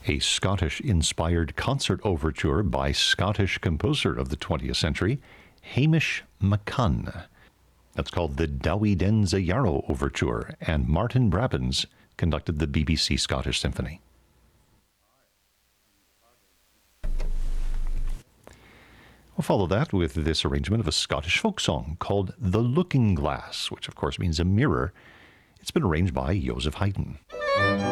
a Scottish-inspired concert overture by Scottish composer of the 20th century, Hamish MacCunn. That's called the Dowie Den za Yarrow Overture, and Martin Brabbins conducted the BBC Scottish Symphony. We'll follow that with this arrangement of a Scottish folk song called The Looking Glass, which of course means a mirror. It's been arranged by Joseph Haydn.